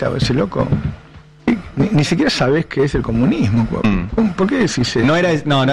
comunista, o ese loco. Ni siquiera sabés qué es el comunismo. ¿Por qué decís eso? No era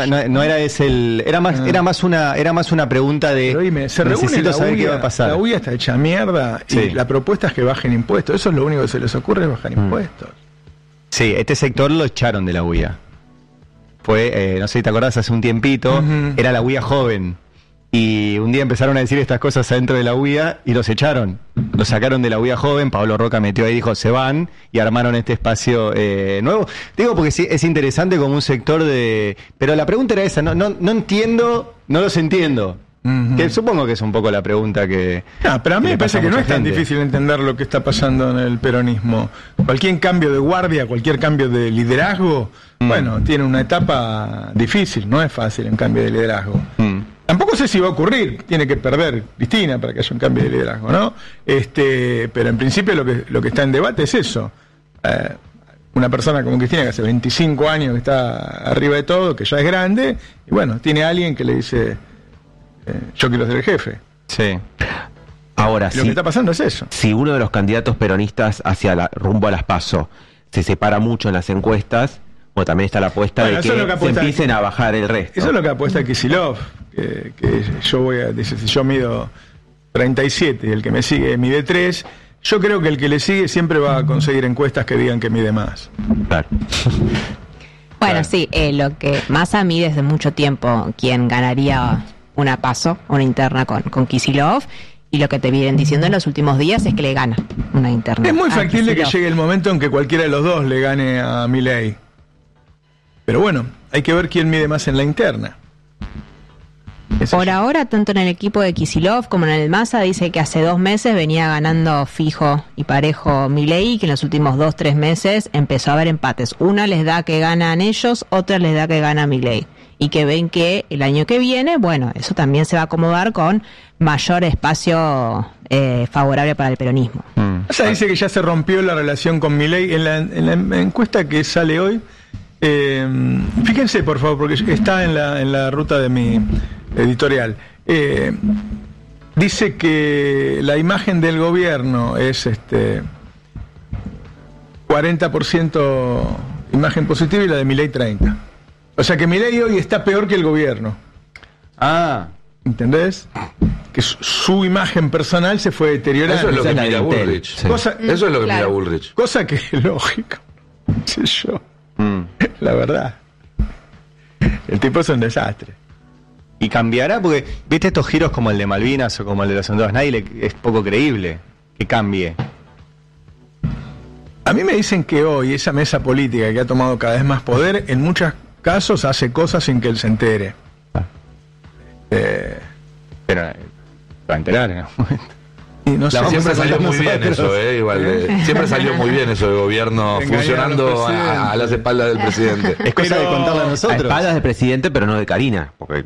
ese era más una pregunta de. Pero oíme, se reúne necesito saber qué va a pasar. La UIA está hecha mierda y la propuesta es que bajen impuestos. Eso es lo único que se les ocurre, es bajar impuestos. Sí, este sector lo echaron de la UIA. Fue, no sé si te acordás, hace un tiempito, era la UIA joven. Y un día empezaron a decir estas cosas adentro de la UIA y los echaron. Los sacaron de la UIA joven, Pablo Roca metió ahí y dijo, se van, y armaron este espacio nuevo. Digo porque sí, es interesante como un sector de... Pero la pregunta era esa, no entiendo, no los entiendo. Que supongo que es un poco la pregunta que... No, pero a mí me parece que no es tan difícil entender lo que está pasando en el peronismo. Cualquier cambio de guardia, cualquier cambio de liderazgo, bueno, tiene una etapa difícil, no es fácil en cambio de liderazgo. Tampoco sé si va a ocurrir, tiene que perder Cristina para que haya un cambio de liderazgo, ¿no? Pero en principio lo que está en debate es eso. Una persona como Cristina que hace 25 años que está arriba de todo, que ya es grande, y bueno, tiene alguien que le dice, yo quiero ser el jefe. Sí. Ahora, lo que está pasando es eso. Si uno de los candidatos peronistas rumbo a las PASO se separa mucho en las encuestas, bueno, también está la apuesta de que se empiecen a bajar el resto. Eso es lo que apuesta Kicillof, que dice, si yo mido 37 y el que me sigue mide 3, yo creo que el que le sigue siempre va a conseguir encuestas que digan que mide más. Claro. Bueno, sí, lo que Massa mide desde mucho tiempo quién ganaría una PASO, una interna con Kicillof, y lo que te vienen diciendo en los últimos días es que le gana una interna. Es muy factible que llegue el momento en que cualquiera de los dos le gane a Milei. Pero bueno, hay que ver quién mide más en la interna. Por ahora, tanto en el equipo de Kicillof como en el Massa, dice que hace 2 meses venía ganando fijo y parejo Milei, y que en los últimos 2-3 meses empezó a haber empates. Una les da que ganan ellos, otra les da que gana Milei. Y que ven que el año que viene, bueno, eso también se va a acomodar con mayor espacio favorable para el peronismo. O sea, dice que ya se rompió la relación con Milei. En la encuesta que sale hoy, fíjense por favor, porque está en la ruta de mi editorial. Dice que la imagen del gobierno es 40% imagen positiva y la de Milei 30%. O sea que Milei hoy está peor que el gobierno. ¿Entendés? Que su imagen personal se fue deteriorando. Eso es lo que mira Bullrich. Sí. Eso es lo que mira Bullrich. Cosa que es lógico. Sé yo. La verdad. El tipo es un desastre. Y cambiará porque, viste, estos giros como el de Malvinas o como el de los sondeos, es poco creíble que cambie. A mí me dicen que hoy esa mesa política que ha tomado cada vez más poder, en muchos casos hace cosas sin que él se entere. Pero va a enterar en algún momento. Y no sé, siempre salió muy bien eso, siempre salió muy bien eso de gobierno funcionando a las espaldas del presidente. Es cosa de contarle a nosotros. A espaldas del presidente, pero no de Karina. Porque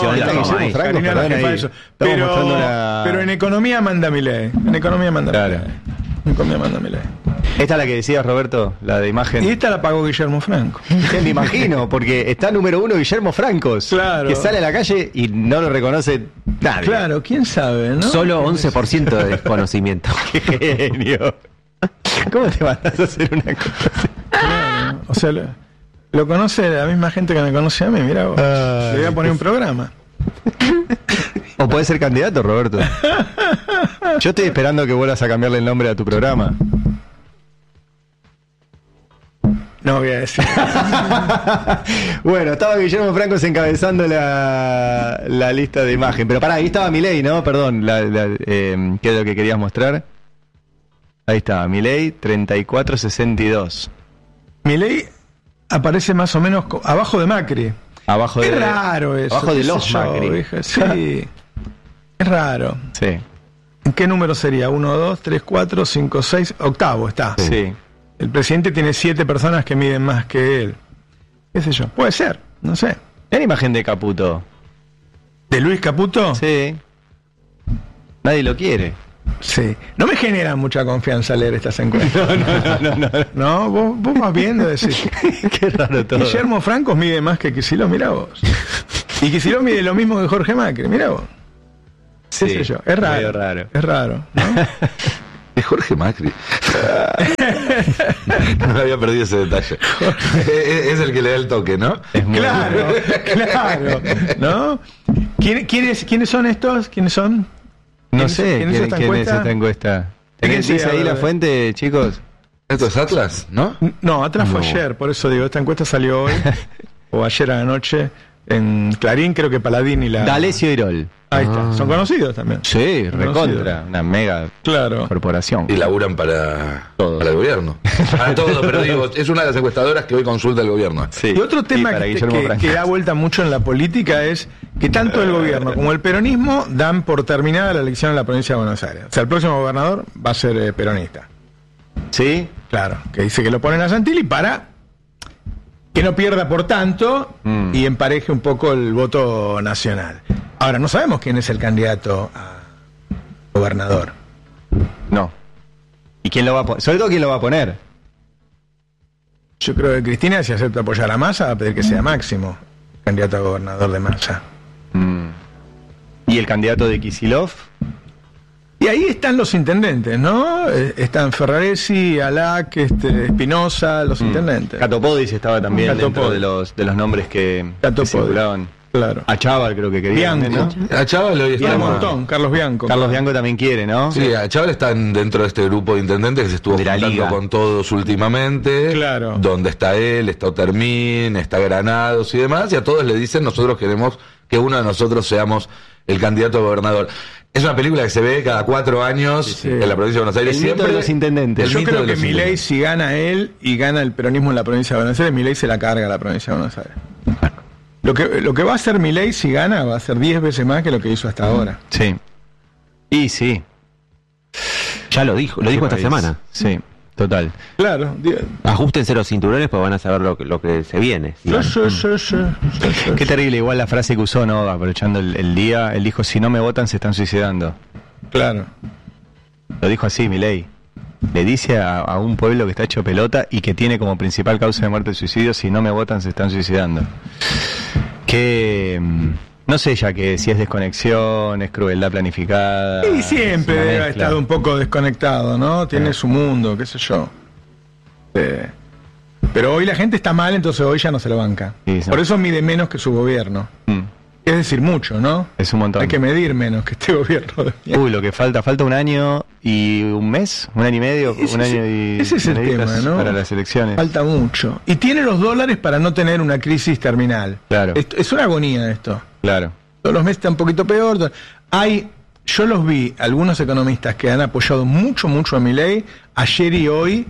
pero en economía manda Milei. En economía manda Milei. Esta es la que decías, Roberto, la de imagen. Y esta la pagó Guillermo Franco. Me imagino, porque está número 1 Guillermo Francos, claro, que sale a la calle y no lo reconoce nadie. Claro, quién sabe, ¿no? Solo 11% de desconocimiento. ¡Qué genio! ¿Cómo te mandas a hacer una cosa así? Claro, o sea, lo conoce la misma gente que me conoce a mí, mira vos. Le voy a poner un programa. O puedes ser candidato, Roberto. Yo estoy esperando que vuelvas a cambiarle el nombre a tu programa. No voy a decir. Bueno, estaba Guillermo Francos encabezando la lista de imagen. Pero pará, ahí estaba Milei, ¿no? Perdón, ¿qué es lo que querías mostrar? Ahí estaba, Milei 34-62. Milei aparece más o menos abajo de Macri. Qué raro eso. Abajo de los Macri. Sí. Es raro. Sí. ¿En qué número sería? 1, 2, 3, 4, 5, 6. Octavo está. Sí. El presidente tiene 7 personas que miden más que él. ¿Qué sé yo? Puede ser, no sé. ¿Es la imagen de Caputo? ¿De Luis Caputo? Sí. Nadie lo quiere. Sí. No me genera mucha confianza leer estas encuestas. No. No, vos vas viendo y decís. Qué raro todo. Guillermo Francos mide más que Kicillof, mirá vos. Y Kicillof mide lo mismo que Jorge Macri, mirá vos. ¿Qué sé yo? Es raro. Medio raro. Es raro, ¿no? Es Jorge Macri. No había perdido ese detalle. Es el que le da el toque, ¿no? Claro. ¿No? ¿Quiénes son estos? ¿Quiénes son? No sé. ¿Quién es esta encuesta? ¿Dice ahí la fuente, chicos? Esto es Atlas, ¿no? No, Atlas fue ayer, por eso digo, esta encuesta salió hoy, o ayer a la noche, en Clarín, creo que Paladín y la... D'Alessio Irol. Ahí está, son conocidos también. Sí, recontra, una mega corporación. Y laburan para el gobierno. Para todo, pero digo, es una de las encuestadoras que hoy consulta el gobierno. Sí. Y otro tema que da vuelta mucho en la política es que tanto el gobierno como el peronismo dan por terminada la elección en la provincia de Buenos Aires. O sea, el próximo gobernador va a ser peronista. ¿Sí? Claro, que dice que lo ponen a Santilli para que no pierda por tanto y empareje un poco el voto nacional. Ahora, no sabemos quién es el candidato a gobernador. No. ¿Y quién lo va a poner? Sobre todo, ¿quién lo va a poner? Yo creo que Cristina, si acepta apoyar a Massa, va a pedir que sea Máximo, candidato a gobernador de Massa. ¿Y el candidato de Kicillof? Y ahí están los intendentes, ¿no? Están Ferraresi, Alac, Espinosa, los intendentes. Catopodis estaba también dentro de los nombres que circulaban. Claro. A Chaval creo que quería, Bianco, ¿no? A Chaval hoy está un montón, Carlos Bianco. Carlos Bianco también quiere, ¿no? Sí, a Chaval está dentro de este grupo de intendentes que se estuvo juntando con todos últimamente. Claro. Donde está él, está Otermín, está Granados y demás, y a todos le dicen, nosotros queremos que uno de nosotros seamos el candidato a gobernador. Es una película que se ve cada 4 años en la provincia de Buenos Aires. El mito de los intendentes. Yo creo que Milei, si gana él y gana el peronismo en la provincia de Buenos Aires, Milei se la carga a la provincia de Buenos Aires. Lo que va a hacer Milei si gana va a ser 10 veces más que lo que hizo hasta ahora. Sí. Y sí. Ya lo dijo esta semana. Sí, total. Claro. Ajustense los cinturones porque van a saber lo que se viene. Qué terrible, igual la frase que usó, ¿no? Aprovechando el día, él dijo, si no me votan se están suicidando. Claro. Lo dijo así, Milei. Le dice a un pueblo que está hecho pelota y que tiene como principal causa de muerte el suicidio, si no me votan se están suicidando. Que no sé ya que si es desconexión, es crueldad planificada. Y siempre ha estado un poco desconectado, ¿no? Tiene su mundo, qué sé yo. Pero hoy la gente está mal, entonces hoy ya no se lo banca. Sí, por eso mide menos que su gobierno. Es decir, mucho, ¿no? Es un montón. Hay que medir menos que este gobierno. Uy, lo que falta 1 año y un mes, 1 año y medio, ese es el tema, ¿no? Para las elecciones. Falta mucho. Y tiene los dólares para no tener una crisis terminal. Claro. Es una agonía esto. Claro. Todos los meses está un poquito peor. Yo los vi, algunos economistas que han apoyado mucho a Milei, ayer y hoy,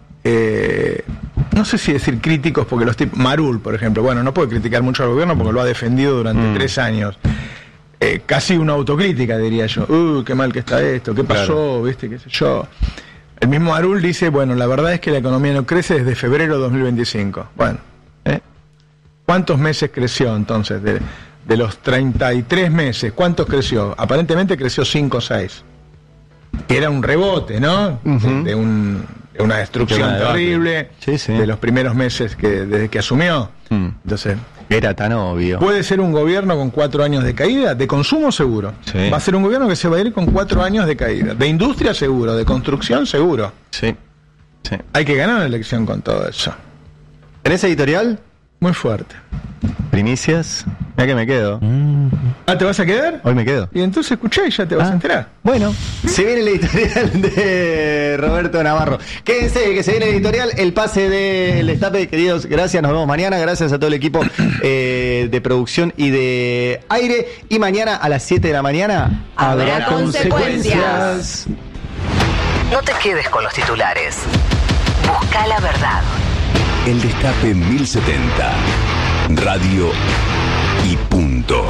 no sé si decir críticos, porque los tipos, Marul, por ejemplo, bueno, no puede criticar mucho al gobierno porque lo ha defendido durante 3 años. Casi una autocrítica, diría yo. Qué mal que está esto, qué pasó, claro. ¿Viste? Qué sé yo. El mismo Marul dice, bueno, la verdad es que la economía no crece desde febrero de 2025. Bueno, ¿cuántos meses creció entonces? De los 33 meses, ¿cuántos creció? Aparentemente creció 5 o 6. Que era un rebote, ¿no? De una destrucción terrible de los primeros meses desde que asumió. Entonces, era tan obvio. ¿Puede ser un gobierno con 4 años de caída? De consumo seguro. Sí. Va a ser un gobierno que se va a ir con 4 años de caída. De industria seguro, de construcción seguro. Sí. Hay que ganar una elección con todo eso. ¿Tenés editorial? Muy fuerte. Primicias. Mira que me quedo. ¿Te vas a quedar? Hoy me quedo. Y entonces escuchá y ya te vas a enterar. Bueno, se viene el editorial de Roberto Navarro. Quédense, que se viene el editorial, el pase del destape, queridos. Gracias, nos vemos mañana. Gracias a todo el equipo de producción y de aire. Y mañana a las 7 de la mañana habrá consecuencias. No te quedes con los titulares. Busca la verdad. El Destape 1070. Radio y punto.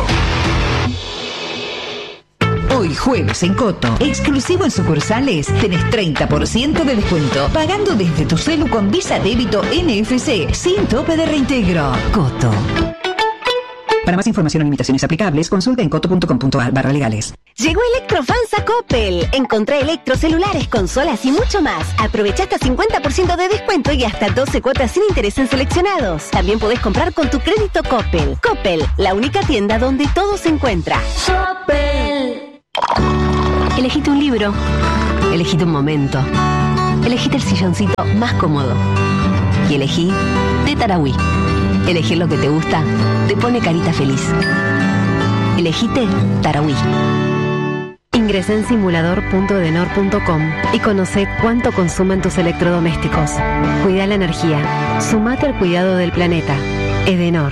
Hoy jueves en Coto, exclusivo en sucursales, tenés 30% de descuento, pagando desde tu celu con Visa Débito NFC, sin tope de reintegro. Coto. Para más información o limitaciones aplicables, consulta en coto.com.ar/legales. Llegó Electrofans a Coppel. Encontrá electrocelulares, consolas y mucho más. Aprovecha hasta 50% de descuento y hasta 12 cuotas sin interés en seleccionados. También podés comprar con tu crédito Coppel. Coppel, la única tienda donde todo se encuentra. Coppel. Elegite un libro. Elegite un momento. Elegite el silloncito más cómodo. Y elegí de Tarahui. Elegir lo que te gusta te pone carita feliz. Elegite Tarahui. Ingresa en simulador.edenor.com y conoce cuánto consumen tus electrodomésticos. Cuida la energía. Sumate al cuidado del planeta. Edenor.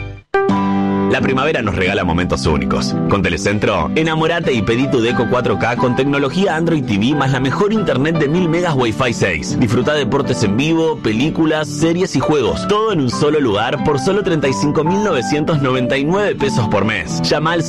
La primavera nos regala momentos únicos. Con Telecentro, enamorate y pedí tu Deco 4K con tecnología Android TV más la mejor internet de 1000 megas Wi-Fi 6. Disfruta deportes en vivo, películas, series y juegos. Todo en un solo lugar por solo 35.999 pesos por mes. Llama al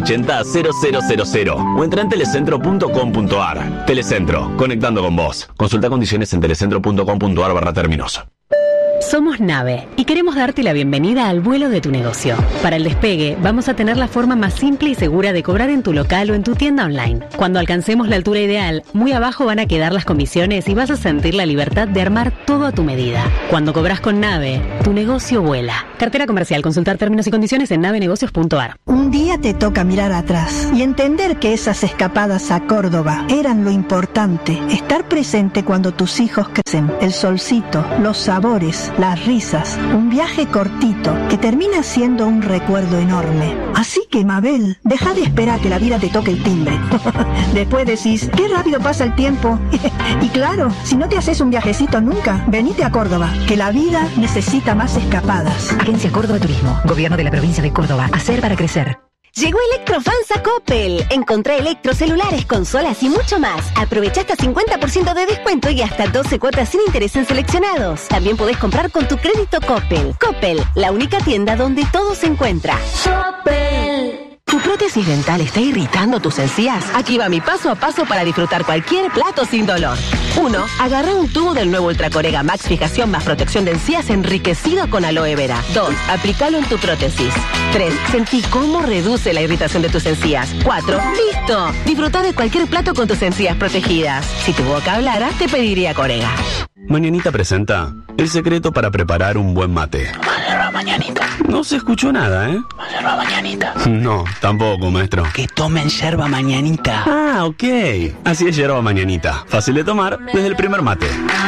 6380-0000 o entra en telecentro.com.ar. Telecentro, conectando con vos. Consulta condiciones en telecentro.com.ar/términos. Somos Nave y queremos darte la bienvenida al vuelo de tu negocio. Para el despegue, vamos a tener la forma más simple y segura de cobrar en tu local o en tu tienda online. Cuando alcancemos la altura ideal, muy abajo van a quedar las comisiones y vas a sentir la libertad de armar todo a tu medida. Cuando cobras con Nave, tu negocio vuela. Cartera comercial. Consultar términos y condiciones en navenegocios.ar. Un día te toca mirar atrás y entender que esas escapadas a Córdoba eran lo importante. Estar presente cuando tus hijos crecen. El solcito, los sabores, las risas, un viaje cortito que termina siendo un recuerdo enorme. Así que, Mabel, deja de esperar que la vida te toque el timbre. Después decís, qué rápido pasa el tiempo. Y claro, si no te haces un viajecito nunca, venite a Córdoba, que la vida necesita más escapadas. Agencia Córdoba Turismo, Gobierno de la Provincia de Córdoba. Hacer para crecer. Llegó Electrofans a Coppel. Encontré electrocelulares, consolas y mucho más. Aprovecha hasta 50% de descuento y hasta 12 cuotas sin interés en seleccionados. También podés comprar con tu crédito Coppel. Coppel, la única tienda donde todo se encuentra. Coppel. ¿Tu prótesis dental está irritando tus encías? Aquí va mi paso a paso para disfrutar cualquier plato sin dolor. 1. Agarra un tubo del nuevo Ultracorega Max Fijación más protección de encías enriquecido con aloe vera. 2. Aplícalo en tu prótesis. 3. Sentí cómo reduce la irritación de tus encías. 4. ¡Listo! Disfruta de cualquier plato con tus encías protegidas. Si tu boca hablara, te pediría Corega. Mañanita presenta el secreto para preparar un buen mate. Yerba mañanita. No se escuchó nada, ¿eh? Yerba mañanita. No, tampoco, maestro. Que tomen yerba mañanita. Ah, ok. Así es yerba mañanita. Fácil de tomar desde el primer mate.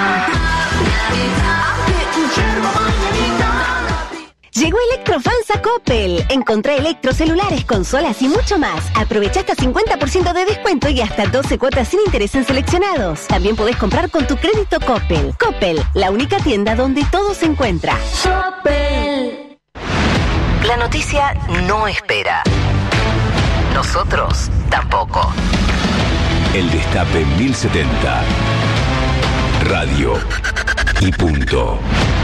Llegó Electrofans a Coppel. Encontré electrocelulares, consolas y mucho más. Aprovecha hasta 50% de descuento y hasta 12 cuotas sin interés en seleccionados. También podés comprar con tu crédito Coppel. Coppel, la única tienda donde todo se encuentra. Coppel. La noticia no espera. Nosotros tampoco. El Destape 1070. Radio y punto.